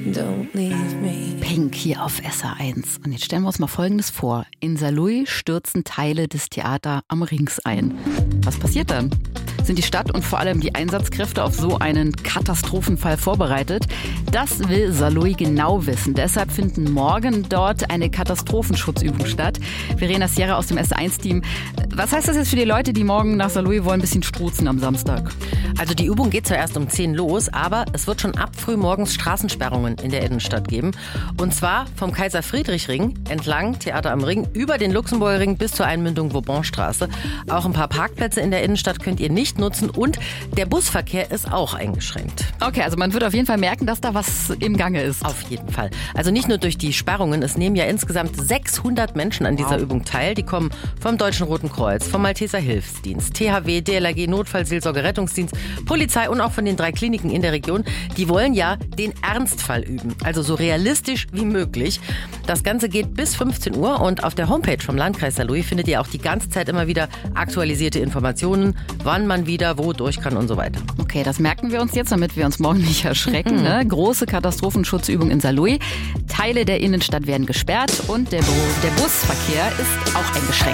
don't leave me. Pink hier auf SR1. Und jetzt stellen wir uns mal Folgendes vor. In Saarlouis stürzen Teile des Theater am Rings ein. Was passiert dann? Sind die Stadt und vor allem die Einsatzkräfte auf so einen Katastrophenfall vorbereitet? Das will Saarlouis genau wissen. Deshalb finden morgen dort eine Katastrophenschutzübung statt. Verena Sierra aus dem SR1-Team. Was heißt das jetzt für die Leute, die morgen nach Saarlouis wollen, ein bisschen struzen am Samstag? Also die Übung geht zwar erst um 10 los, aber es wird schon ab früh morgens Straßensperrungen in der Innenstadt geben. Und zwar vom Kaiser-Friedrich-Ring entlang, Theater am Ring, über den Luxemburger Ring bis zur Einmündung Vauban-Straße. Auch ein paar Parkplätze in der Innenstadt könnt ihr nicht nutzen und der Busverkehr ist auch eingeschränkt. Okay, also man wird auf jeden Fall merken, dass da was im Gange ist. Auf jeden Fall. Also nicht nur durch die Sperrungen, es nehmen ja insgesamt 600 Menschen an dieser Übung teil. Die kommen vom Deutschen Roten Kreuz, vom Malteser Hilfsdienst, THW, DLRG, Notfallseelsorge, Rettungsdienst, Polizei und auch von den 3 Kliniken in der Region. Die wollen ja den Ernstfall üben, also so realistisch wie möglich. Das Ganze geht bis 15 Uhr und auf der Homepage vom Landkreis Saarlouis findet ihr auch die ganze Zeit immer wieder aktualisierte Informationen, wann man wieder wo durch kann und so weiter. Okay, das merken wir uns jetzt, damit wir uns morgen nicht erschrecken. Ne? Große Katastrophenschutzübung in Saarlouis. Teile der Innenstadt werden gesperrt und der Busverkehr ist auch eingeschränkt.